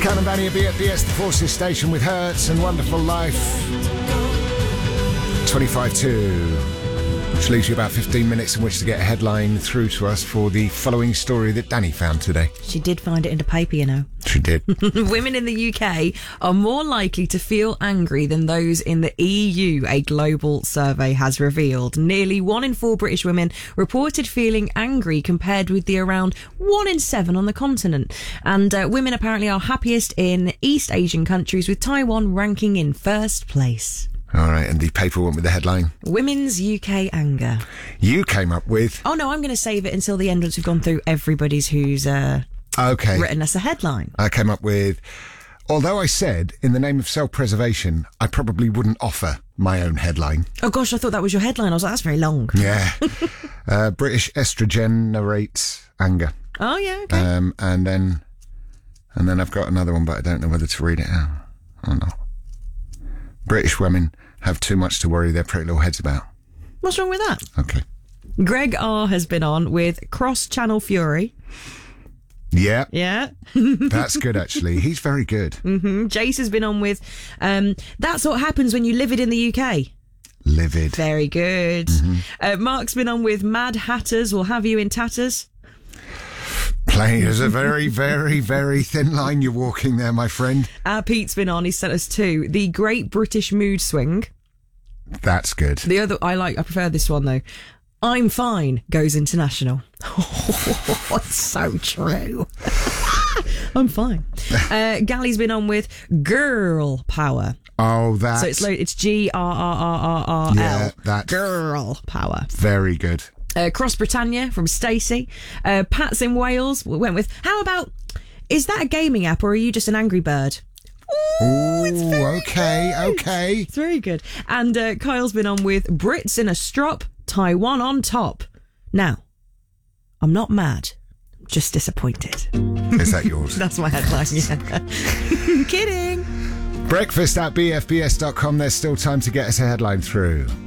Scan and Banny at BS, the Forces Station with Hertz and Wonderful Life. 25-2, which leaves you about 15 minutes in which to get a headline through to us for the following story that Danny found today. She did find it in the paper, you know. She did. Women in the UK are more likely to feel angry than those in the EU, a global survey has revealed. Nearly 1 in 4 British women reported feeling angry compared with the around 1 in 7 on the continent. And women apparently are happiest in East Asian countries, with Taiwan ranking in first place. All right, and the paper went with the headline. Women's UK anger. You came up with... Oh, no, I'm going to save it until the end once we've gone through everybody's who's written us a headline. I came up with... Although I said, in the name of self-preservation, I probably wouldn't offer my own headline. Oh, gosh, I thought that was your headline. I was like, that's very long. Yeah. British estrogen narrates anger. Oh, yeah, okay. And then I've got another one, but I don't know whether to read it out or not. British women have too much to worry their pretty little heads about. What's wrong with that? Okay. Greg R has been on with Cross-Channel Fury. Yeah. Yeah. That's good, actually. He's very good. Mm-hmm. Jace has been on with That's What Happens When You Live It in the UK. Livid. Very good. Mm-hmm. Mark's been on with Mad Hatters Will Have You in Tatters. There's a very, very, very thin line you're walking there, my friend. Pete's been on. He sent us 2. The Great British Mood Swing. That's good. The other, I prefer this one, though. I'm Fine goes international. Oh, it's so true. I'm fine. Gally's been on with Girl Power. Oh, that's... So it's GRRRRRL. Yeah, that's... Girl Power. Very good. Cross Britannia from Stacey. Pat's in Wales went with, how about, is that a gaming app or are you just an angry bird? Ooh, it's very okay, good. okay. It's very good. And Kyle's been on with Brits in a strop, Taiwan on top. Now, I'm not mad, just disappointed. Is that yours? That's my headline, yeah. Kidding. Breakfast at bfbs.com. There's still time to get us a headline through.